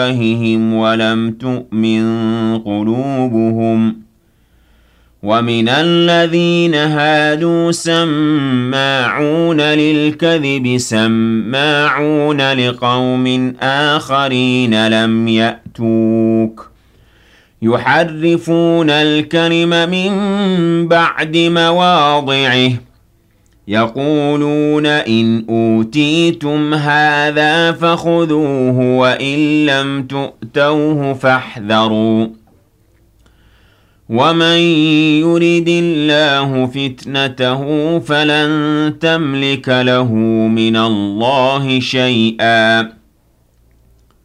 أفواههم ولم تؤمن قلوبهم ومن الذين هادوا سماعون للكذب سماعون لقوم آخرين لم يأتوك يحرفون الكلم من بعد مواضعه يقولون إن أوتيتم هذا فخذوه وإن لم تؤتوه فاحذروا ومن يرد الله فتنته فلن تملك له من الله شيئا